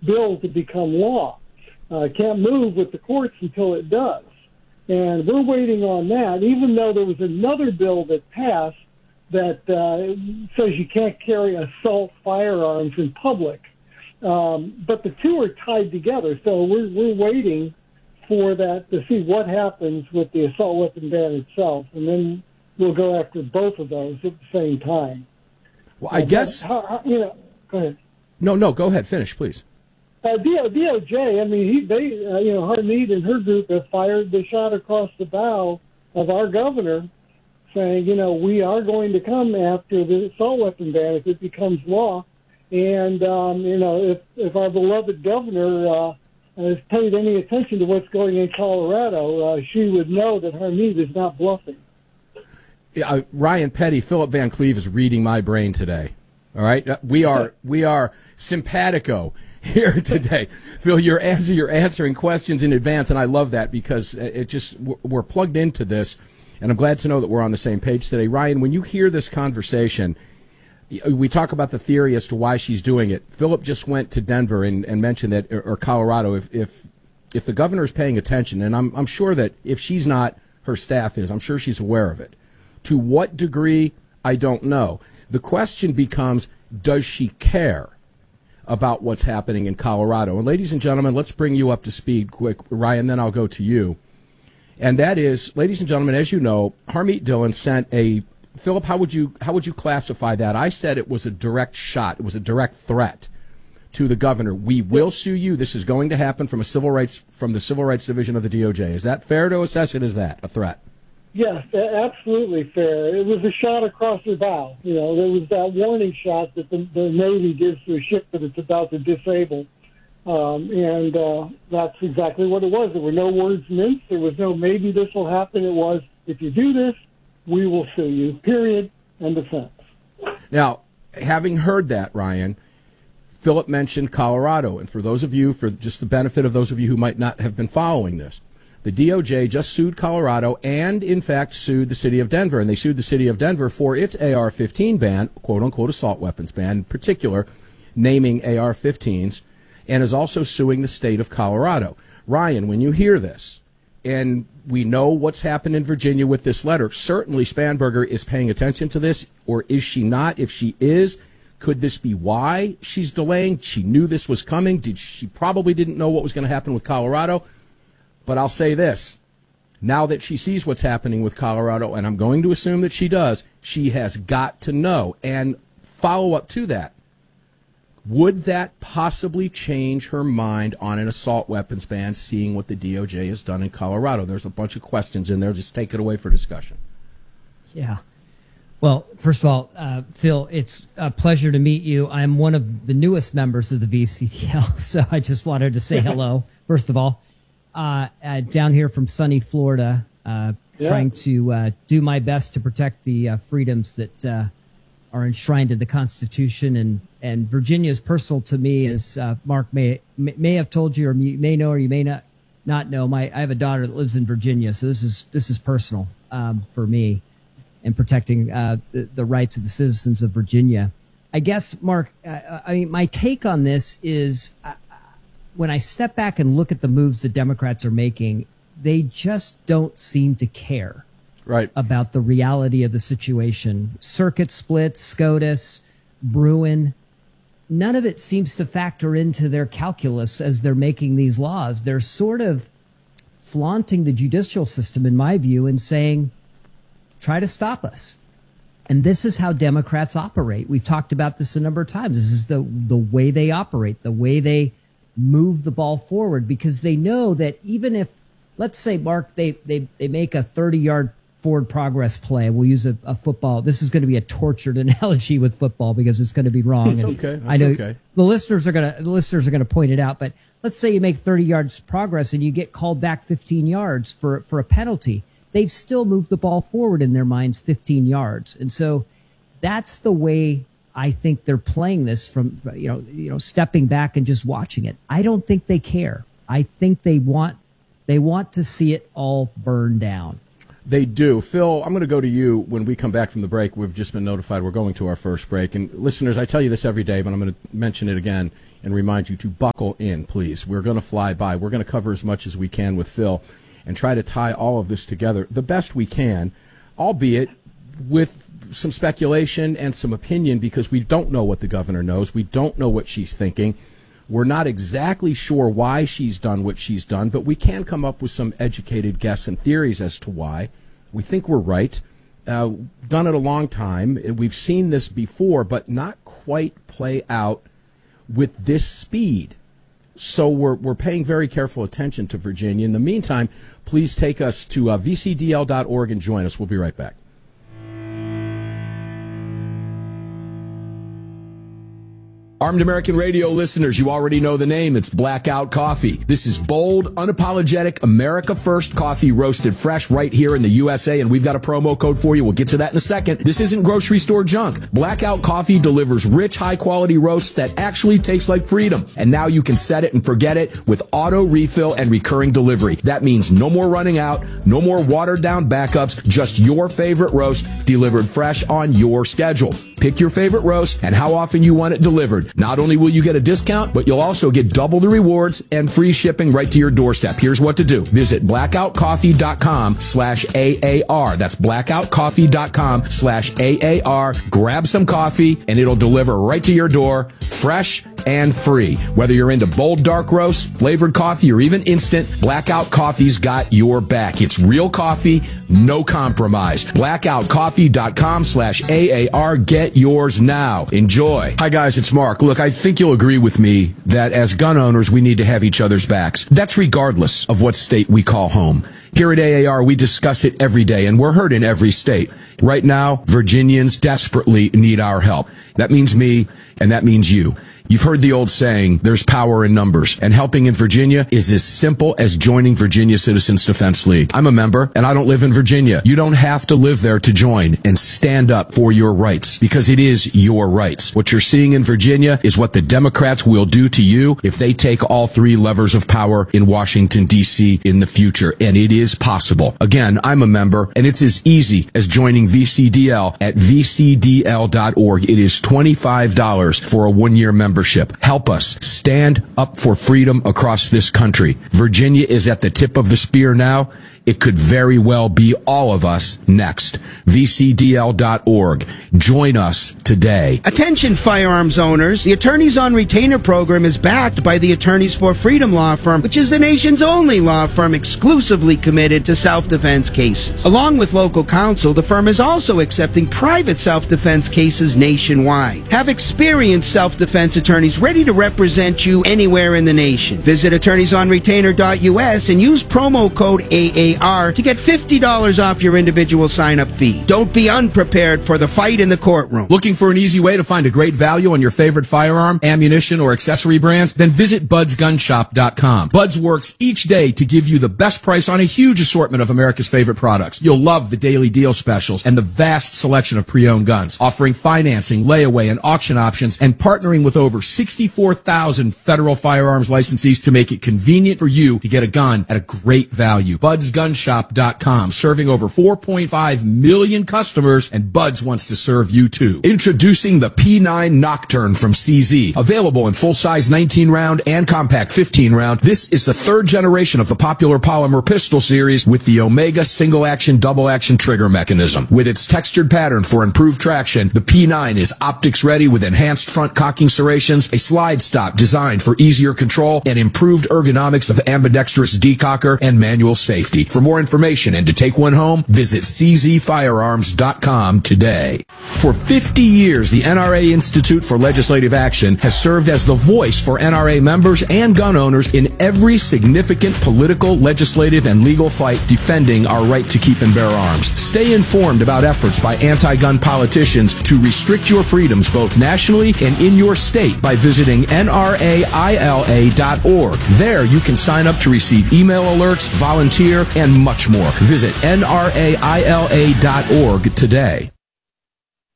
bill to become law. Can't move with the courts until it does. And we're waiting on that, even though there was another bill that passed that says you can't carry assault firearms in public. But the two are tied together, so we're waiting for that to see what happens with the assault weapon ban itself, and then we'll go after both of those at the same time. Well, I guess... go ahead. No, go ahead. Finish, please. DOJ, I mean, Harmeet and her group have fired the shot across the bow of our governor saying, we are going to come after the assault weapon ban if it becomes law. And, if our beloved governor has paid any attention to what's going in Colorado, she would know that Harmeet is not bluffing. Ryan Petty, Philip Van Cleve is reading my brain today. All right? We are simpatico here today. Phil, you're answering questions in advance, and I love that because we're plugged into this, and I'm glad to know that we're on the same page today. Ryan, when you hear this conversation, we talk about the theory as to why she's doing it. Philip just went to Denver and mentioned that, or Colorado, if the governor is paying attention, and I'm sure that if she's not, her staff is. I'm sure she's aware of it. To what degree, I don't know. The question becomes, does she care about what's happening in Colorado? And ladies and gentlemen, let's bring you up to speed quick. Ryan, then I'll go to you. And that is, ladies and gentlemen, as you know, Harmeet Dillon sent a... Philip, how would you classify that? I said it was a direct shot. It was a direct threat to the governor. We will sue you. This is going to happen from the Civil Rights Division of the DOJ. Is that fair to assess it as that, a threat? Yes, absolutely fair. It was a shot across the bow. There was that warning shot that the Navy gives to a ship that it's about to disable. And that's exactly what it was. There were no words minced. There was no maybe this will happen. It was, if you do this, we will sue you, period, end of sentence. Now, having heard that, Ryan, Philip mentioned Colorado. And for just the benefit of those of you who might not have been following this, the DOJ just sued Colorado and, in fact, sued the city of Denver. And they sued the city of Denver for its AR-15 ban, quote-unquote assault weapons ban, in particular, naming AR-15s, and is also suing the state of Colorado. Ryan, when you hear this, and we know what's happened in Virginia with this letter, certainly Spanberger is paying attention to this, or is she not? If she is, could this be why she's delaying? She knew this was coming. She probably didn't know what was going to happen with Colorado. But I'll say this, now that she sees what's happening with Colorado, and I'm going to assume that she does, she has got to know. And follow up to that, would that possibly change her mind on an assault weapons ban, seeing what the DOJ has done in Colorado? There's a bunch of questions in there. Just take it away for discussion. Yeah. Well, first of all, Phil, it's a pleasure to meet you. I'm one of the newest members of the VCTL, so I just wanted to say hello, first of all. Down here from sunny Florida, trying to do my best to protect the freedoms that are enshrined in the Constitution. And Virginia is personal to me, as Mark may have told you, or you may know, or you may not know. I have a daughter that lives in Virginia, so this is personal for me, and protecting the rights of the citizens of Virginia. I guess, Mark, my take on this is, when I step back and look at the moves the Democrats are making, they just don't seem to care about the reality of the situation. Circuit splits, SCOTUS, Bruin, none of it seems to factor into their calculus as they're making these laws. They're sort of flaunting the judicial system, in my view, and saying, try to stop us. And this is how Democrats operate. We've talked about this a number of times. This is the way they operate, the way they move the ball forward, because they know that even if, let's say, Mark, they make a 30-yard forward progress play. We'll use a football. This is going to be a tortured analogy with football because it's going to be wrong. It's okay. I know the listeners are going to point it out. But let's say you make 30 yards progress and you get called back 15 yards for a penalty. They've still moved the ball forward in their minds 15 yards, and so that's the way I think they're playing this, from stepping back and just watching it. I don't think they care. I think they want to see it all burn down. They do. Phil, I'm going to go to you when we come back from the break. We've just been notified we're going to our first break. And listeners, I tell you this every day, but I'm going to mention it again and remind you to buckle in, please. We're going to fly by. We're going to cover as much as we can with Phil and try to tie all of this together the best we can, albeit with some speculation and some opinion, because we don't know what the governor knows. We don't know what she's thinking. We're not exactly sure why she's done what she's done, but we can come up with some educated guess and theories as to why. We think we're right. Done it a long time. We've seen this before, but not quite play out with this speed. So we're paying very careful attention to Virginia. In the meantime, please take us to vcdl.org and join us. We'll be right back. Armed American Radio listeners, you already know the name. It's Blackout Coffee. This is bold, unapologetic, America First coffee roasted fresh right here in the USA, and we've got a promo code for you. We'll get to that in a second. This isn't grocery store junk. Blackout Coffee delivers rich, high-quality roasts that actually taste like freedom. And now you can set it and forget it with auto refill and recurring delivery. That means no more running out, no more watered-down backups, just your favorite roast delivered fresh on your schedule. Pick your favorite roast and how often you want it delivered. Not only will you get a discount, but you'll also get double the rewards and free shipping right to your doorstep. Here's what to do. Visit blackoutcoffee.com/AAR. That's blackoutcoffee.com/AAR. Grab some coffee and it'll deliver right to your door, fresh and free. Whether you're into bold dark roasts, flavored coffee, or even instant, Blackout Coffee's got your back. It's real coffee, no compromise. blackoutcoffee.com/AAR. Get yours now. Enjoy. Hi guys, it's Mark. Look, I think you'll agree with me that as gun owners, we need to have each other's backs. That's regardless of what state we call home. Here at AAR, we discuss it every day, and we're heard in every state. Right now, Virginians desperately need our help. That means me, and that means you. You've heard the old saying, there's power in numbers, and helping in Virginia is as simple as joining Virginia Citizens Defense League. I'm a member, and I don't live in Virginia. You don't have to live there to join and stand up for your rights, because it is your rights. What you're seeing in Virginia is what the Democrats will do to you if they take all three levers of power in Washington, D.C. in the future, and it is possible. Again, I'm a member, and it's as easy as joining VCDL at vcdl.org. It is $25 for a one-year membership. Help us stand up for freedom across this country. Virginia is at the tip of the spear now. It could very well be all of us next. VCDL.org. Join us today. Attention firearms owners. The Attorneys on Retainer program is backed by the Attorneys for Freedom law firm, which is the nation's only law firm exclusively committed to self-defense cases. Along with local counsel, the firm is also accepting private self-defense cases nationwide. Have experienced self-defense attorneys ready to represent you anywhere in the nation. Visit attorneysonretainer.us and use promo code AA to get $50 off your individual sign-up fee. Don't be unprepared for the fight in the courtroom. Looking for an easy way to find a great value on your favorite firearm, ammunition, or accessory brands? Then visit budsgunshop.com. Buds works each day to give you the best price on a huge assortment of America's favorite products. You'll love the daily deal specials and the vast selection of pre-owned guns, offering financing, layaway, and auction options, and partnering with over 64,000 federal firearms licensees to make it convenient for you to get a gun at a great value. Budsgunshop.com, serving over 4.5 million customers, and Buds wants to serve you too. Introducing the P9 Nocturne from CZ. Available in full-size 19-round and compact 15-round, this is the third generation of the popular polymer pistol series with the Omega single-action, double-action trigger mechanism. With its textured pattern for improved traction, the P9 is optics-ready with enhanced front cocking serrations, a slide stop designed for easier control, and improved ergonomics of ambidextrous decocker and manual safety. For more information and to take one home, visit czfirearms.com today. For 50 years, the NRA Institute for Legislative Action has served as the voice for NRA members and gun owners in every significant political, legislative, and legal fight defending our right to keep and bear arms. Stay informed about efforts by anti-gun politicians to restrict your freedoms both nationally and in your state by visiting nraila.org. There you can sign up to receive email alerts, volunteer, and much more. Visit nraila.org today.